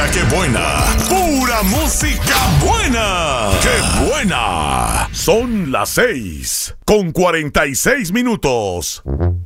que buena! ¡Pura música buena! ¡Qué buena! Son las 6:46.